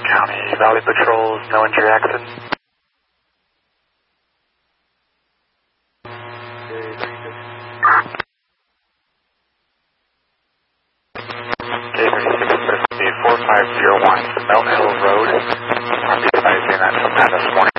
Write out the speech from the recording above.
County Valley Patrols, no injury accident. K3650 4501 Melt Hill Road. I'll be advising that sometime this morning.